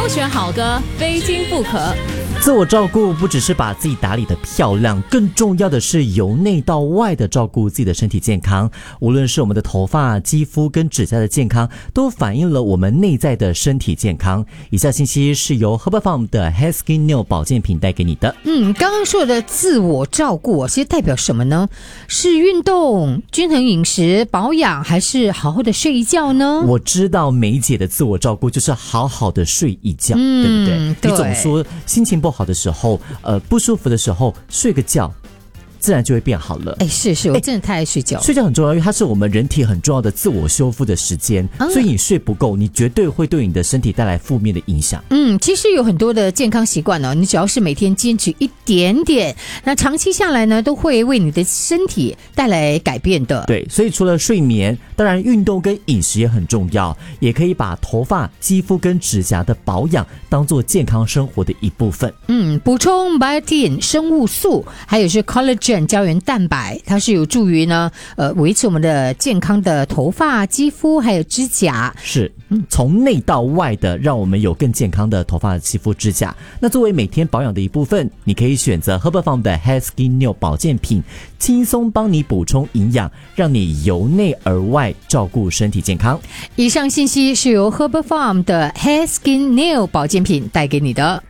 挑选好歌，非听不可。 自我照顾不只是把自己打理的漂亮，更重要的是由内到外的照顾自己的身体健康。无论是我们的头发、肌肤跟指甲的健康，都反映了我们内在的身体健康。以下信息是由 Herbal Farm 的 Hair Skin Nail 保健品带给你的。 刚刚说的自我照顾其实代表什么呢？是运动、均衡饮食、保养，还是好好的睡一觉呢？ 我知道梅姐的自我照顾就是好好的睡一觉，对不对？ 对， 你总说心情不好的时候，不舒服的时候，睡个觉，自然就会变好了。 是我真的太爱睡觉。 睡觉很重要，因为它是我们人体很重要的自我修复的时间，所以你睡不够，你绝对会对你的身体带来负面的影响。 其实有很多的健康习惯呢，你只要是每天坚持一点点，那长期下来呢，都会为你的身体带来改变的。 对，所以除了睡眠，当然运动跟饮食也很重要，也可以把头发、肌肤跟指甲的保养当做健康生活的一部分。 补充 biotin 生物素，还有是 collagen 胶原蛋白，它是有助于呢维持我们的健康的头发、肌肤还有指甲。 是从内到外的让我们有更健康的头发、肌肤、指甲。那作为每天保养的一部分，你可以选择 Herbal Farm 的 Hair Skin Nail 保健品，轻松帮你补充营养，让你由内而外照顾身体健康。 以上信息是由 Herbal Farm 的 Hair Skin Nail 保健品带给你的。